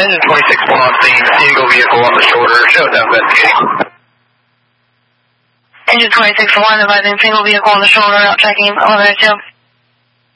Engine 26 on scene, single vehicle on the shoulder, showdown investigating. Engine 26-1, advising single vehicle on the shoulder, out checking 1102.